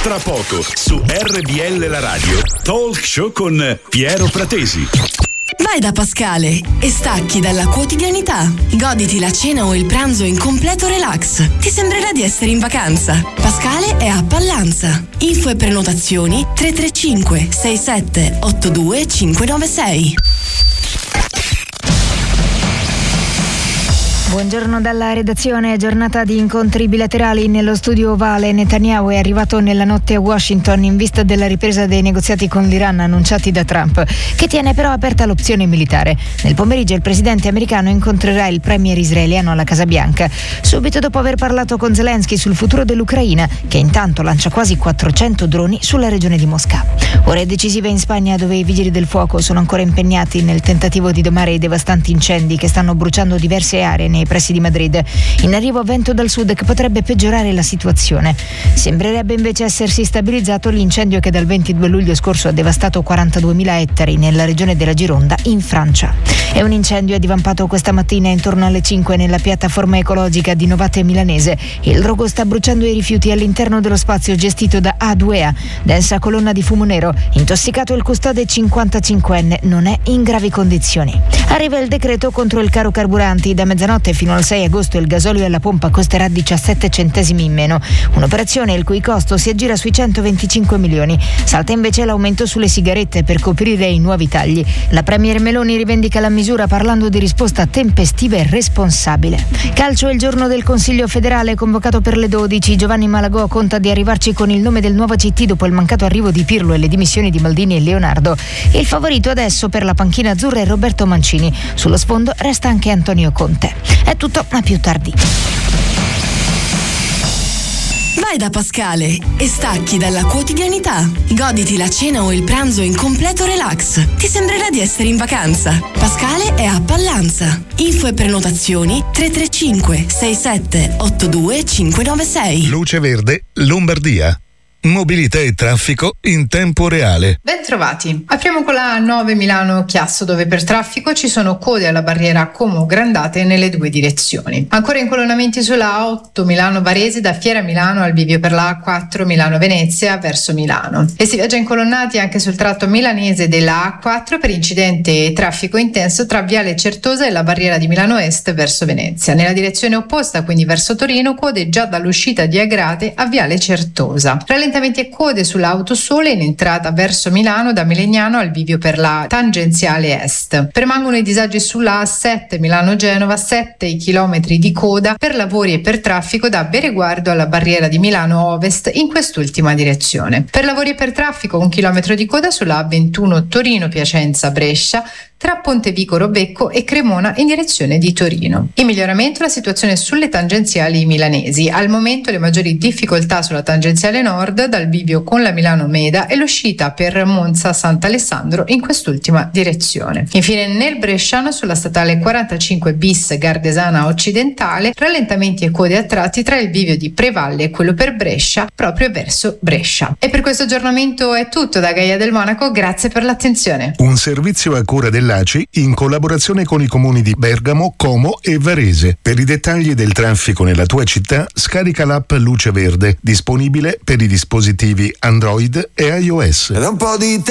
Tra poco su RBL La Radio, Talk Show con Piero Pratesi. Vai da Pascale e stacchi dalla quotidianità. Goditi la cena o il pranzo in completo relax. Ti sembrerà di essere in vacanza. Pascale è a Pallanza. Info e prenotazioni 335 67 82 596. Buongiorno dalla redazione. Giornata di incontri bilaterali nello studio ovale. Netanyahu è arrivato nella notte a Washington in vista della ripresa dei negoziati con l'Iran annunciati da Trump, che tiene però aperta l'opzione militare. Nel pomeriggio il presidente americano incontrerà il premier israeliano alla Casa Bianca, subito dopo aver parlato con Zelensky sul futuro dell'Ucraina, che intanto lancia quasi 400 droni sulla regione di Mosca. Ore decisive in Spagna, dove i vigili del fuoco sono ancora impegnati nel tentativo di domare i devastanti incendi che stanno bruciando diverse aree nei pressi di Madrid. In arrivo vento dal sud che potrebbe peggiorare la situazione. Sembrerebbe invece essersi stabilizzato l'incendio che dal 22 luglio scorso ha devastato 42.000 ettari nella regione della Gironda, in Francia. È un incendio divampato questa mattina intorno alle 5 nella piattaforma ecologica di Novate Milanese. Il rogo sta bruciando i rifiuti all'interno dello spazio gestito da A2A, densa colonna di fumo nero. Intossicato il custode 55enne, non è in gravi condizioni. Arriva il decreto contro il caro carburanti. Da mezzanotte fino al 6 agosto il gasolio alla pompa costerà 17 centesimi in meno. Un'operazione il cui costo si aggira sui 125 milioni. Salta invece l'aumento sulle sigarette per coprire i nuovi tagli. La premier Meloni rivendica la misura parlando di risposta tempestiva e responsabile. Calcio, il giorno del Consiglio federale convocato per le 12. Giovanni Malagò conta di arrivarci con il nome del nuovo CT dopo il mancato arrivo di Pirlo e le dimissioni di Maldini e Leonardo. Il favorito adesso per la panchina azzurra è Roberto Mancini. Sullo sfondo resta anche Antonio Conte. È tutto, ma più tardi. Vai da Pascale e stacchi dalla quotidianità. Goditi la cena o il pranzo in completo relax. Ti sembrerà di essere in vacanza. Pascale è a Pallanza. Info e prenotazioni 335 67 82 596. Luce Verde, Lombardia. Mobilità e traffico in tempo reale. Bentrovati. Apriamo con la 9 Milano-Chiasso, dove per traffico ci sono code alla barriera Como-Grandate nelle due direzioni. Ancora incolonnamenti sulla A8 Milano-Varese da Fiera Milano al bivio per la A4 Milano-Venezia verso Milano. E si viaggia incolonnati anche sul tratto milanese della A4 per incidente e traffico intenso tra Viale Certosa e la barriera di Milano Est verso Venezia. Nella direzione opposta, quindi verso Torino, code già dall'uscita di Agrate a Viale Certosa. E code sull'Autosole in entrata verso Milano da Milegnano al bivio per la tangenziale est. Permangono i disagi sulla A7 Milano-Genova, 7 chilometri di coda per lavori e per traffico da Bereguardo alla barriera di Milano Ovest in quest'ultima direzione. Per lavori e per traffico 1 chilometro di coda sulla A21 Torino-Piacenza-Brescia tra Pontevico Robecco e Cremona in direzione di Torino. In miglioramento la situazione sulle tangenziali milanesi. Al momento le maggiori difficoltà sulla tangenziale nord dal bivio con la Milano Meda e l'uscita per Monza Sant'Alessandro in quest'ultima direzione. Infine nel bresciano sulla statale 45 bis Gardesana Occidentale rallentamenti e code a tratti tra il bivio di Prevalle e quello per Brescia proprio verso Brescia. E per questo aggiornamento è tutto da Gaia del Monaco, grazie per l'attenzione. Un servizio a cura dell'ACI in collaborazione con i comuni di Bergamo, Como e Varese. Per i dettagli del traffico nella tua città scarica l'app Luce Verde, disponibile per i dispositivi Android e iOS. Da un po' di